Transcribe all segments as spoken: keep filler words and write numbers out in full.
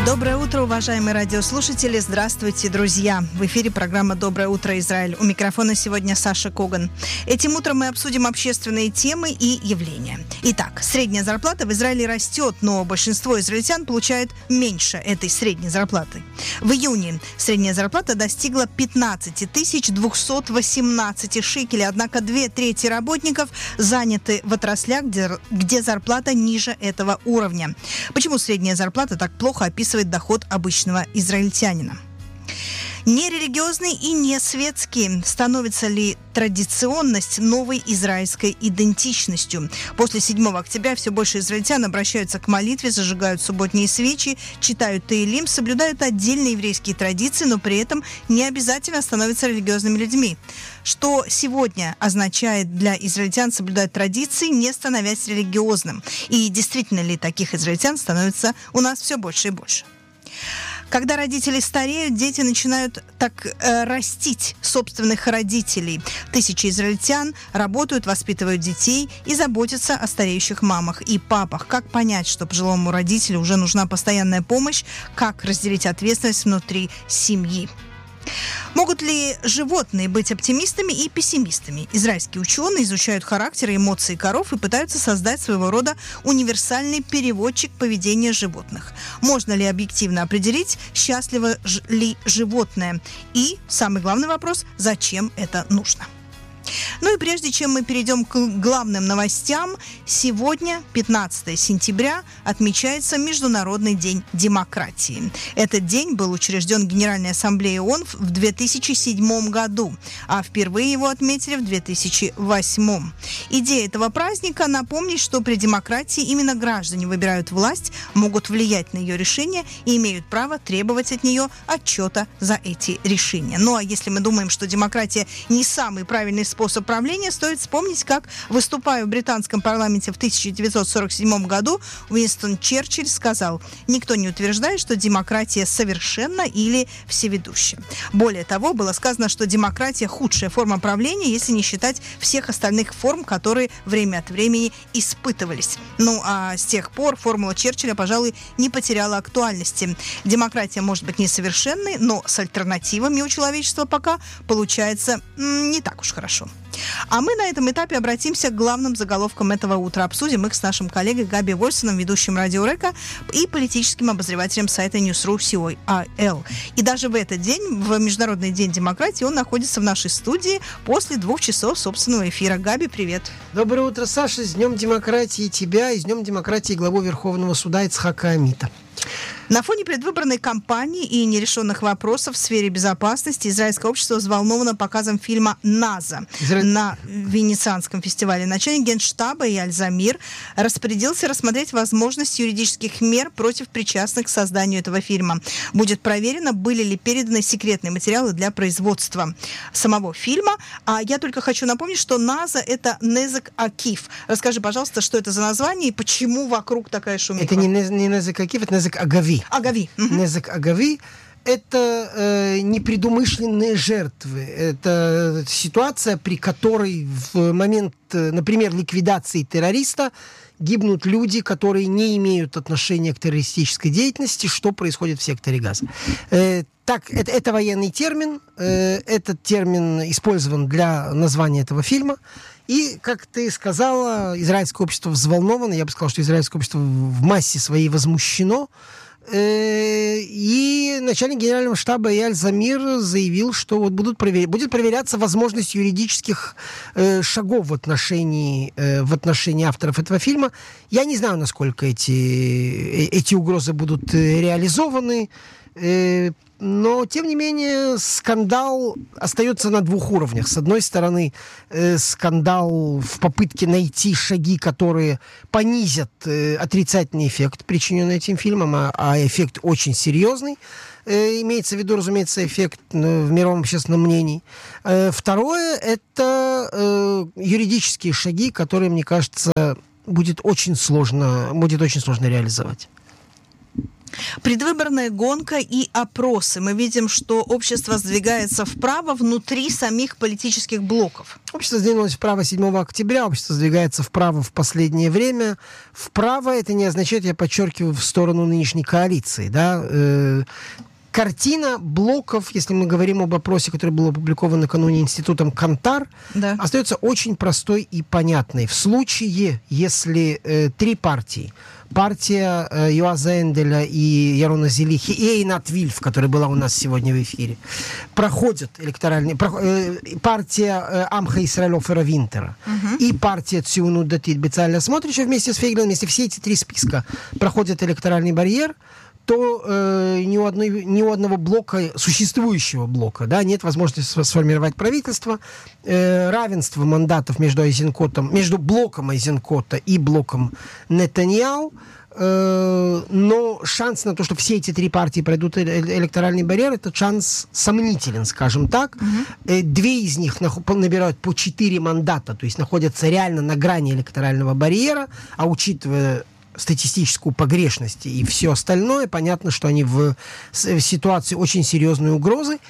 Доброе утро, уважаемые радиослушатели. Здравствуйте, друзья. В эфире программа «Доброе утро, Израиль». У микрофона сегодня Саша Коган. Этим утром мы обсудим общественные темы и явления. Итак, средняя зарплата в Израиле растет, но большинство израильтян получает меньше этой средней зарплаты. В июне средняя зарплата достигла пятнадцать тысяч двести восемнадцать шекелей, однако две трети работников заняты в отраслях, где, где зарплата ниже этого уровня. Почему средняя зарплата так плохо описывает доход обычного израильтянина? Нерелигиозный и не светский. Становится ли традиционность новой израильской идентичностью? После седьмого октября все больше израильтян обращаются к молитве, зажигают субботние свечи, читают Теилим, соблюдают отдельные еврейские традиции, но при этом не обязательно становятся религиозными людьми. Что сегодня означает для израильтян соблюдать традиции, не становясь религиозным? И действительно ли таких израильтян становится у нас все больше и больше? Когда родители стареют, дети начинают так э, растить собственных родителей. Тысячи израильтян работают, воспитывают детей и заботятся о стареющих мамах и папах. Как понять, что пожилому родителю уже нужна постоянная помощь? Как разделить ответственность внутри семьи? Могут ли животные быть оптимистами и пессимистами? Израильские ученые изучают характер и эмоции коров и пытаются создать своего рода универсальный переводчик поведения животных. Можно ли объективно определить, счастливо ли животное? И, самый главный вопрос, зачем это нужно? Ну и прежде чем мы перейдем к главным новостям, сегодня, пятнадцатого сентября, отмечается Международный день демократии. Этот день был учрежден Генеральной Ассамблеей ООН в две тысячи седьмом году, а впервые его отметили в две тысячи восьмом. Идея этого праздника – напомнить, что при демократии именно граждане выбирают власть, могут влиять на ее решения и имеют право требовать от нее отчета за эти решения. Ну а если мы думаем, что демократия не самый правильный способ способ правления, стоит вспомнить, как, выступая в британском парламенте в тысяча девятьсот сорок седьмом году, Уинстон Черчилль сказал: «Никто не утверждает, что демократия совершенна или всеведуща». Более того, было сказано, что демократия – худшая форма правления, если не считать всех остальных форм, которые время от времени испытывались. Ну а с тех пор формула Черчилля, пожалуй, не потеряла актуальности. Демократия может быть несовершенной, но с альтернативами у человечества пока получается м- не так уж хорошо. А мы на этом этапе обратимся к главным заголовкам этого утра. Обсудим их с нашим коллегой Габи Вольсоном, ведущим Радио Река и политическим обозревателем сайта Newsru си о эл. И даже в этот день, в Международный день демократии, он находится в нашей студии после двух часов собственного эфира. Габи, привет. Доброе утро, Саша. С Днем демократии тебя и с Днем демократии главу Верховного суда Ицхака Амита. На фоне предвыборной кампании и нерешенных вопросов в сфере безопасности израильское общество взволновано показом фильма «Наза» Изра... на Венецианском фестивале. Начальник Генштаба Эяль Замир распорядился рассмотреть возможность юридических мер против причастных к созданию этого фильма. Будет проверено, были ли переданы секретные материалы для производства самого фильма. А я только хочу напомнить, что «Наза» — это Незек Акиф. Расскажи, пожалуйста, что это за название и почему вокруг такая шумиха? Это не, не Незек Акиф, это Незек Агави. Агави. Незек Агави – это э, непредумышленные жертвы. Это ситуация, при которой в момент, например, ликвидации террориста гибнут люди, которые не имеют отношения к террористической деятельности, что происходит в секторе Газа. Э, так, это, это военный термин. Э, этот термин использован для названия этого фильма. И, как ты сказала, израильское общество взволновано. Я бы сказал, что израильское общество в массе своей возмущено. И начальник генерального штаба Эяль Замир заявил, что вот будут провер... будет проверяться возможность юридических э, шагов в отношении, э, в отношении авторов этого фильма. Я не знаю, насколько эти, эти угрозы будут реализованы. Э, Но, тем не менее, скандал остается на двух уровнях. С одной стороны, э, скандал в попытке найти шаги, которые понизят э, отрицательный эффект, причиненный этим фильмом, а, а эффект очень серьезный. Э, имеется в виду, разумеется, эффект э, в мировом общественном мнении. Э, второе – это э, юридические шаги, которые, мне кажется, будет очень сложно, будет очень сложно реализовать. Предвыборная гонка и опросы. Мы видим, что общество сдвигается вправо внутри самих политических блоков. Общество сдвинулось вправо седьмого октября, общество сдвигается вправо в последнее время. Вправо это не означает, я подчеркиваю, в сторону нынешней коалиции. Да? Э, картина блоков, если мы говорим об опросе, который был опубликован накануне институтом Кантар, да, остается очень простой и понятной. В случае, если э, три партии, партия э, Юаза Энделя и Ярона Зелихи и Эйнат Вильф, которая была у нас сегодня в эфире, проходят электоральные... Про, э, партия э, Амха Исраэль Офера Винтера угу. и партия Циунут Датит Бецалеля Смотрича вместе с Фейгелем, если все эти три списка проходят электоральный барьер, то э, ни, у одной, ни у одного блока, существующего блока, да, нет возможности сформировать правительство. Э, равенство мандатов между Айзенкотом, между блоком Айзенкота и блоком Нетаньяу. Э, но шанс на то, что все эти три партии пройдут электоральный барьер, этот шанс сомнителен, скажем так. Угу. Э, две из них набирают по четыре мандата, то есть находятся реально на грани электорального барьера, а учитывая статистическую погрешность и все остальное, понятно, что они в, в ситуации очень серьезной угрозы.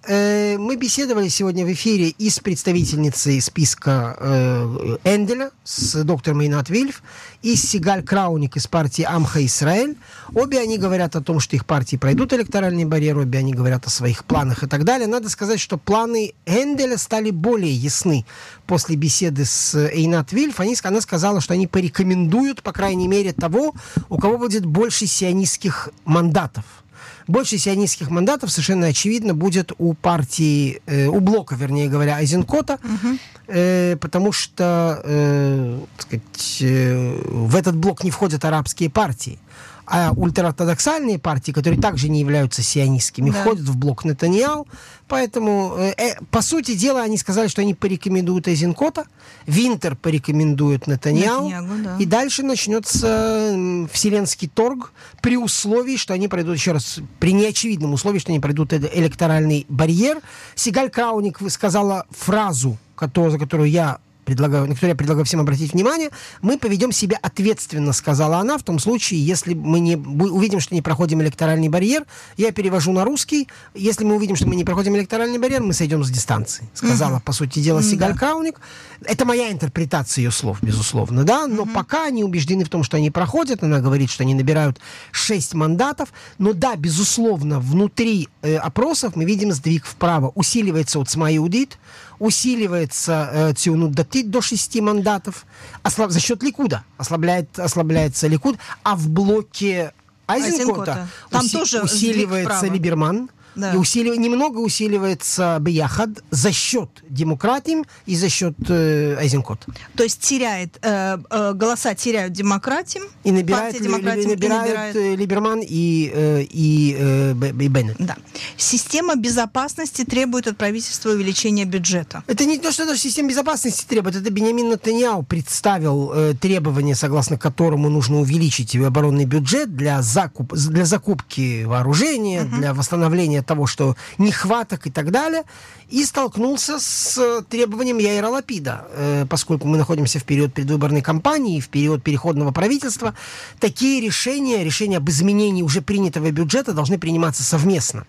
Э, мы беседовали сегодня в эфире и с представительницей списка э, Энделя, с доктором Эйнат Вильф, и с Сигаль Крауник из партии Амха Исраэль. Обе они говорят о том, что их партии пройдут электоральный барьер, обе они говорят о своих планах и так далее. Надо сказать, что планы Энделя стали более ясны после беседы с Эйнат Вильф. Они, она сказала, что они порекомендуют, по крайней мере, того, у кого будет больше сионистских мандатов. Больше сионистских мандатов, совершенно очевидно, будет у партии, э, у блока, вернее говоря, Айзенкота, угу. э, потому что э, так сказать, э, в этот блок не входят арабские партии. А ультраортодоксальные партии, которые также не являются сионистскими, да, входят в блок Нетаньяу. Поэтому, э, э, по сути дела, они сказали, что они порекомендуют Айзенкота, Винтер порекомендует Нетаньяу, да. И дальше начнется э, вселенский торг при условии, что они пройдут, еще раз, при неочевидном условии, что они пройдут электоральный барьер. Сигаль Крауник сказала фразу, которую, за которую я предлагаю, на которую я предлагаю всем обратить внимание: мы поведем себя ответственно, сказала она, в том случае, если мы не увидим, что не проходим электоральный барьер. Я перевожу на русский: если мы увидим, что мы не проходим электоральный барьер, мы сойдем с дистанции, сказала, угу. по сути дела, Сигаль да. Крауник. Это моя интерпретация ее слов, безусловно, да, но угу. пока они убеждены в том, что они проходят. Она говорит, что они набирают шесть мандатов, но да, безусловно, внутри э, опросов мы видим сдвиг вправо. Усиливается Оцма Иудит, усиливается э, Циунут Датит до шести мандатов, ослаб... за счет Ликуда ослабляет, ослабляется Ликуд, а в блоке Айзенкота там уси... тоже усиливается Либерман, да. и усилив... немного усиливается Бияхад за счет демократим и за счет э, Айзенкота. То есть теряет, э, э, голоса теряют демократим, и набирает, ли, набирает, и набирает Либерман и, э, и, э, и Беннет. Да. Система безопасности требует от правительства увеличения бюджета. Это не то, что даже система безопасности требует. Это Биньямин Нетаньяу представил э, требование, согласно которому нужно увеличить оборонный бюджет для, закуп, для закупки вооружения, uh-huh. для восстановления того, что нехваток и так далее, и столкнулся с требованием Яира Лапида. Э, поскольку мы находимся в период предвыборной кампании, в период переходного правительства, такие решения, решения об изменении уже принятого бюджета должны приниматься совместно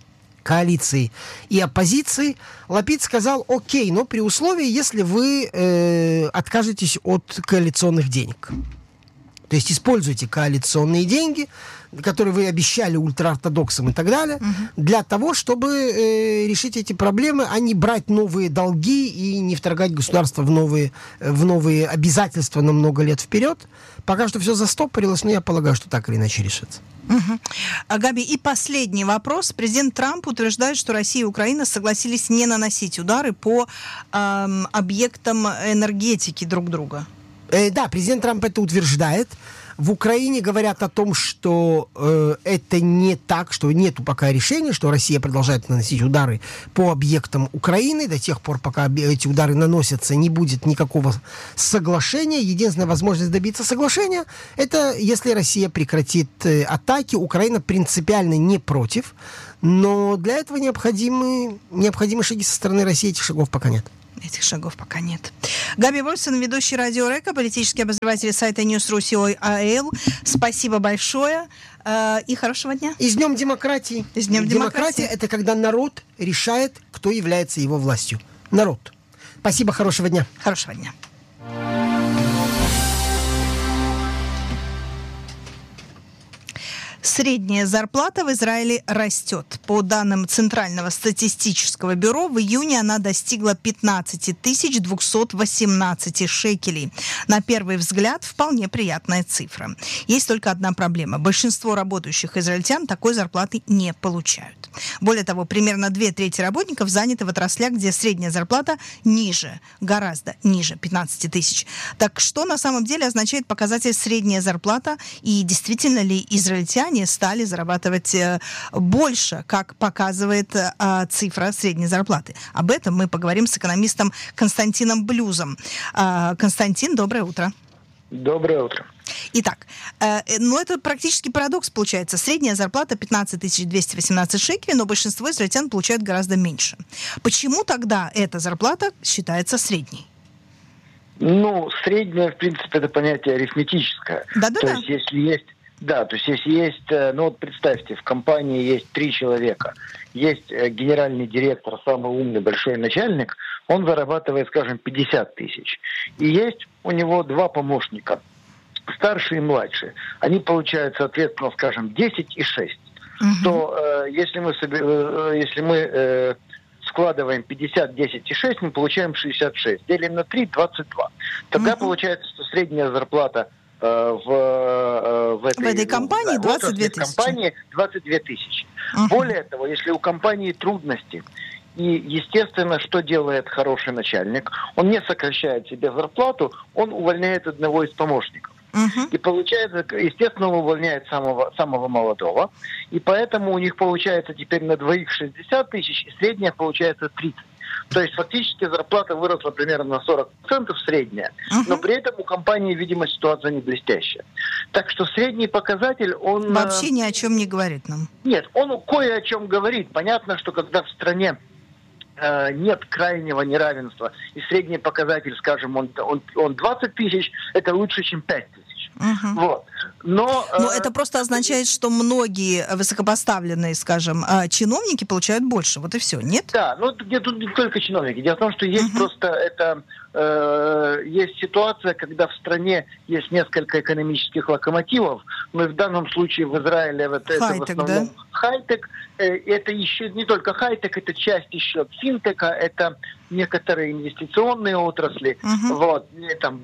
коалиции и оппозиции. Лапид сказал: окей, но при условии, если вы э, откажетесь от коалиционных денег. То есть используйте коалиционные деньги, которые вы обещали ультраортодоксам и так далее, угу. для того, чтобы э, решить эти проблемы, а не брать новые долги и не вторгать государство в новые, в новые обязательства на много лет вперед. Пока что все застопорилось, но я полагаю, что так или иначе решится. Угу. А, Габи, и последний вопрос. Президент Трамп утверждает, что Россия и Украина согласились не наносить удары по эм, объектам энергетики друг друга. Э, да, президент Трамп это утверждает. В Украине говорят о том, что э, это не так, что нету пока решения, что Россия продолжает наносить удары по объектам Украины. До тех пор, пока эти удары наносятся, не будет никакого соглашения. Единственная возможность добиться соглашения – это если Россия прекратит э, атаки. Украина принципиально не против, но для этого необходимы, необходимы шаги со стороны России. Этих шагов пока нет. Этих шагов пока нет. Габи Вольсон, ведущий радио Река, политический обозреватель сайта Newsru точка си эй эл. Спасибо большое э, и хорошего дня. И с Днем демократии. С Днем демократии. Демократия – это когда народ решает, кто является его властью. Народ. Спасибо, хорошего дня. Хорошего дня. Средняя зарплата в Израиле растет. По данным Центрального статистического бюро, в июне она достигла пятнадцать тысяч двести восемнадцать шекелей. На первый взгляд, вполне приятная цифра. Есть только одна проблема. Большинство работающих израильтян такой зарплаты не получают. Более того, примерно две трети работников заняты в отраслях, где средняя зарплата ниже, гораздо ниже пятнадцать тысяч. Так что на самом деле означает показатель средняя зарплата? И действительно ли израильтяне стали зарабатывать больше, как показывает а, цифра средней зарплаты? Об этом мы поговорим с экономистом Константином Блюзом. А, Константин, доброе утро. Доброе утро. Итак, э, ну это практически парадокс получается. Средняя зарплата пятнадцать тысяч двести восемнадцать шекелей, но большинство израильтян получают гораздо меньше. Почему тогда эта зарплата считается средней? Ну, средняя, в принципе, это понятие арифметическое. Да-да-да. То есть, если есть... Да, то есть если есть, ну вот представьте, в компании есть три человека, есть генеральный директор, самый умный, большой начальник, он зарабатывает, скажем, пятьдесят тысяч. И есть у него два помощника, старший и младший. Они получают, соответственно, скажем, десять и шесть. Угу. То э, если мы, э, если мы э, складываем пятьдесят, десять и шесть, мы получаем шестьдесят шесть. Делим на три, двадцать два. Тогда угу. получается, что средняя зарплата В, в, этой, в этой компании ну, двадцать две тысячи. Компании двадцать две тысячи. Uh-huh. Более того, если у компании трудности, и, естественно, что делает хороший начальник? Он не сокращает себе зарплату, он увольняет одного из помощников. Uh-huh. И получается, естественно, он увольняет самого, самого молодого. И поэтому у них получается теперь на двоих шестьдесят тысяч, и средняя получается тридцать. То есть фактически зарплата выросла примерно на сорок процентов средняя, uh-huh. но при этом у компании, видимо, ситуация не блестящая. Так что средний показатель, он... Вообще ни о чем не говорит нам. Нет, он кое о чем говорит. Понятно, что когда в стране э, нет крайнего неравенства, и средний показатель, скажем, он, он, он двадцать тысяч, это лучше, чем пять тысяч. Uh-huh. Вот. Но, Но э, это просто означает, что многие высокопоставленные, скажем, чиновники получают больше. Вот и все, нет? Да, но тут, тут не только чиновники. Дело в том, что есть uh-huh. просто это э, есть ситуация, когда в стране есть несколько экономических локомотивов. Мы в данном случае в Израиле вот это в основном да? хай-тек. Э, это еще не только хай-тек, это часть еще финтека, это некоторые инвестиционные отрасли. Uh-huh. Вот, там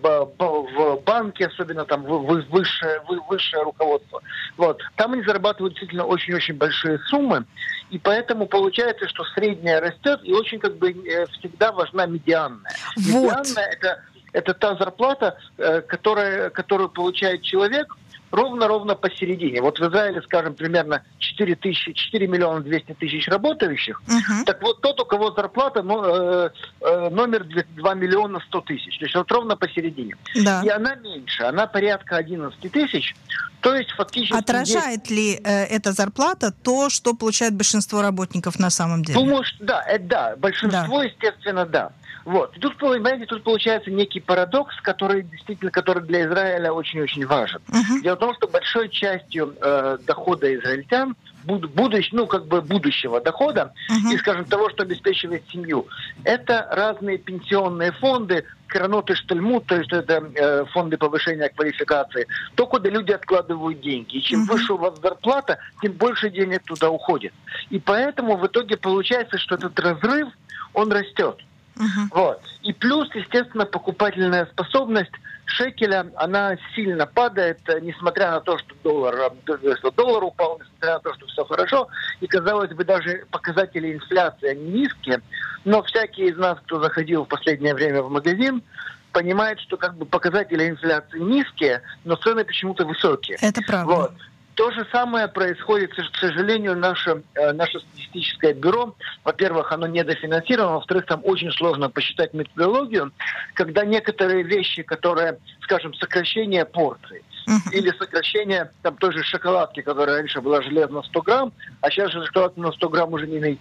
в банке, особенно там высшее, высшее руководство. Вот. Там они зарабатывают действительно очень-очень большие суммы, и поэтому получается, что средняя растет, и очень как бы всегда важна медианная. Вот. Медианная это, это та зарплата, которая, которую получает человек, ровно-ровно посередине. Вот в Израиле, скажем, примерно четыре тысячи, четыре миллиона двести тысяч работающих. Uh-huh. Так вот тот, у кого зарплата ну, э, э, номер два миллиона сто тысяч. То есть вот ровно посередине. Да. И она меньше, она порядка одиннадцать тысяч. То есть фактически... Отражает здесь... ли э, эта зарплата то, что получает большинство работников на самом деле? Думаю, что да, это да. Большинство, да. естественно, да. Вот. И тут, понимаете, тут получается некий парадокс, который действительно, который для Израиля очень-очень важен. Uh-huh. Дело в том, что большой частью э, дохода израильтян, буд- будущ, ну, как бы будущего дохода, uh-huh. и, скажем, того, что обеспечивает семью, это разные пенсионные фонды, Кранот и Штальмут, то есть это э, фонды повышения квалификации, то, куда люди откладывают деньги. И чем uh-huh. выше у вас зарплата, тем больше денег туда уходит. И поэтому в итоге получается, что этот разрыв, он растет. Uh-huh. Вот. И плюс, естественно, покупательная способность шекеля, она сильно падает, несмотря на то, что доллар, что доллар упал, несмотря на то, что все хорошо. И, казалось бы, даже показатели инфляции, они низкие. Но всякий из нас, кто заходил в последнее время в магазин, понимает, что как бы показатели инфляции низкие, но цены почему-то высокие. Это правда. Вот. То же самое происходит, к сожалению, наше, наше статистическое бюро. Во-первых, оно недофинансировано, во-вторых, там очень сложно посчитать методологию, когда некоторые вещи, которые, скажем, сокращение порций, uh-huh. или сокращение там, той же шоколадки, которая раньше была железно сто грамм, а сейчас же шоколадку на сто грамм уже не найти.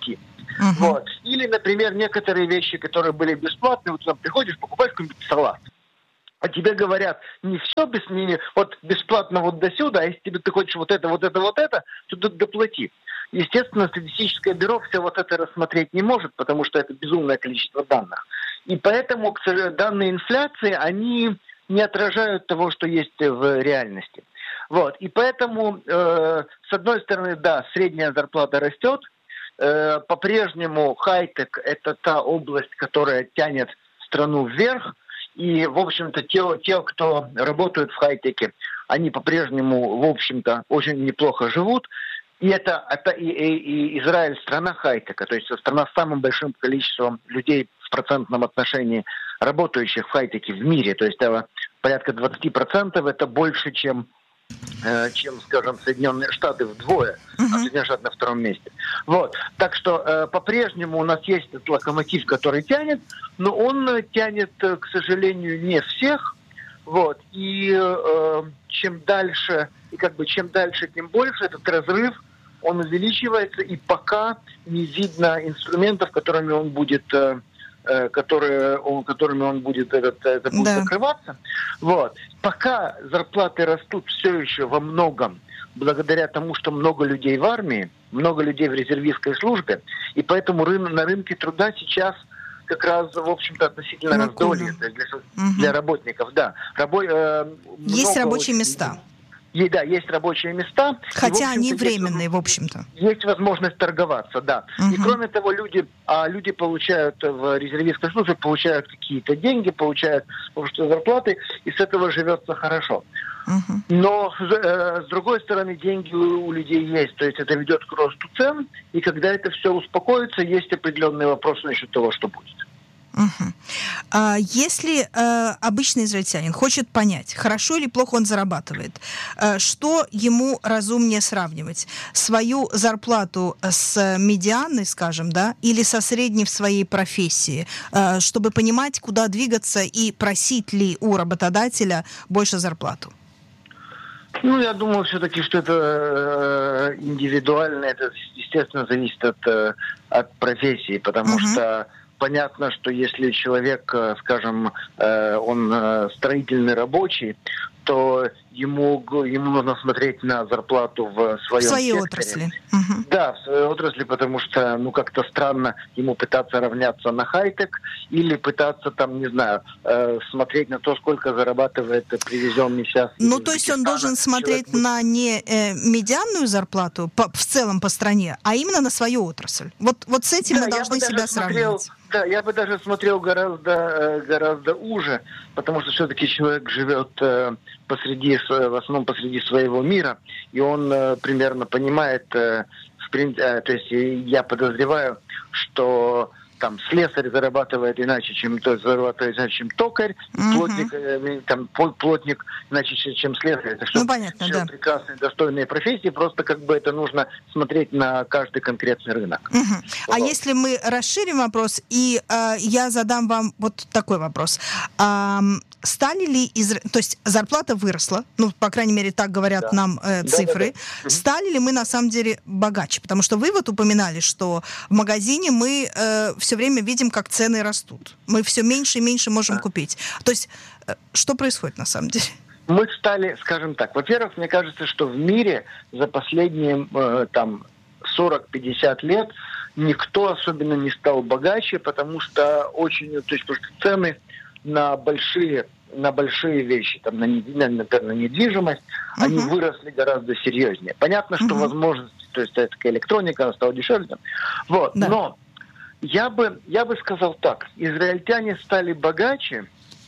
Uh-huh. Вот. Или, например, некоторые вещи, которые были бесплатные, вот ты там приходишь, покупаешь какой-нибудь салат, а тебе говорят, не все без не, вот бесплатно вот до сюда, а если тебе ты хочешь вот это, вот это, вот это, то доплати. Естественно, статистическое бюро все вот это рассмотреть не может, потому что это безумное количество данных. И поэтому, к сожалению, данные инфляции, они не отражают того, что есть в реальности. Вот. И поэтому, э, с одной стороны, да, средняя зарплата растет. Э, по-прежнему хай-тек – это та область, которая тянет страну вверх. И, в общем-то, те, те, кто работают в хай-теке, они по-прежнему, в общем-то, очень неплохо живут. И это, это и, и, и Израиль страна хай-тека, то есть страна с самым большим количеством людей в процентном отношении, работающих в хай-теке в мире. То есть это порядка двадцать процентов, это больше, чем, э, чем, скажем, Соединенные Штаты вдвое, uh-huh. а Соединенные Штаты на втором месте. Вот. Так что э, по-прежнему у нас есть этот локомотив, который тянет, но он тянет, к сожалению, не всех. Вот. И э, чем дальше, и как бы чем дальше, тем больше этот разрыв, он увеличивается, и пока не видно инструментов, которыми он будет, э, э, которые, он, которыми он будет, этот, это будет да. закрываться. Вот. Пока зарплаты растут все еще во многом благодаря тому, что много людей в армии, много людей в резервистской службе, и поэтому рын, на рынке труда сейчас как раз, в общем-то, относительно ну, раздолье для, угу. для работников. Да. Рабо, э, есть рабочие очень, места. И, да, есть рабочие места. Хотя и, они временные, есть, в общем-то. Есть возможность торговаться, да. Угу. И кроме того, люди, а люди получают в резервистской службе, получают какие-то деньги, получают что зарплаты, и с этого живется хорошо. Угу. Но э, с другой стороны, деньги у, у людей есть, то есть это ведет к росту цен, и когда это все успокоится, есть определенные вопросы насчет того, что будет. Угу. А если э, обычный израильтянин хочет понять, хорошо или плохо он зарабатывает, э, что ему разумнее сравнивать? Свою зарплату с медианной, скажем, да, или со средней в своей профессии, э, чтобы понимать, куда двигаться и просить ли у работодателя больше зарплату? Ну, я думаю все-таки, что это э, индивидуально, это, естественно, зависит от, э, от профессии, потому угу. что понятно, что если человек, скажем, он строительный рабочий, то ему, ему нужно смотреть на зарплату в своем в своей секторе. отрасли. Угу. Да, в своей отрасли, потому что, ну, как-то странно ему пытаться равняться на хай-тек или пытаться, там, не знаю, э, смотреть на то, сколько зарабатывает привезенный сейчас. Ну, то есть он должен смотреть человек... на не э, медианную зарплату по, в целом по стране, а именно на свою отрасль. Вот, вот с этим да, мы должны себя смотрел, сравнивать. Да, я бы даже смотрел гораздо, гораздо уже, потому что все-таки человек живет э, посреди, в основном посреди своего мира, и он э, примерно понимает, э, в принципе, э, то есть я подозреваю, что там слесарь зарабатывает иначе, чем то зарабатывает иначе, чем токарь, uh-huh. плотник, э, там плотник иначе, чем слесарь. Это что ну, понятно, все да. прекрасные, достойные профессии, просто как бы это нужно смотреть на каждый конкретный рынок. Uh-huh. Вот. А если мы расширим вопрос, и э, я задам вам вот такой вопрос. А, стали ли, из... то есть зарплата выросла, ну, по крайней мере, так говорят да. нам э, цифры, да, да, да. стали ли мы на самом деле богаче? Потому что вы вот упоминали, что в магазине мы э, все время видим, как цены растут. Мы все меньше и меньше можем а. купить. То есть э, что происходит на самом деле? Мы стали, скажем так, во-первых, мне кажется, что в мире за последние э, там сорок-пятьдесят лет никто особенно не стал богаче, потому что очень, то есть, потому что цены на большие, на большие вещи, там, на, на, на недвижимость, uh-huh. они выросли гораздо серьезнее. Понятно, что uh-huh. возможности, то есть такая электроника, она стала дешевле. Вот. Да. Но я бы, я бы сказал так, израильтяне стали богаче,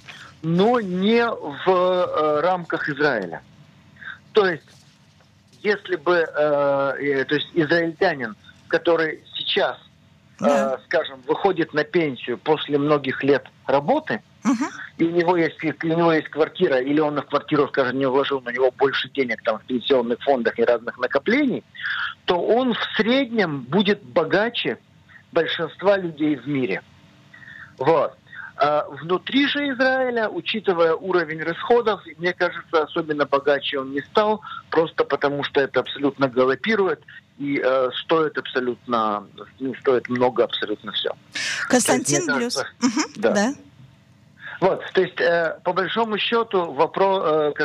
но не в э, рамках Израиля. То есть, если бы, э, э, то есть израильтянин, который сейчас, да. э, скажем, выходит на пенсию после многих лет работы, uh-huh. и у него есть, у него есть квартира, или он в квартиру, скажем, не вложил на него больше денег там в пенсионных фондах и разных накоплений, то он в среднем будет богаче большинства людей в мире. Вот. А внутри же Израиля, учитывая уровень расходов, мне кажется, особенно богаче он не стал, просто потому что это абсолютно галопирует и э, стоит абсолютно, ну, стоит много абсолютно все. Константин Блюз. Угу, да. да. Вот, то есть, э, по большому счету, вопрос... Э,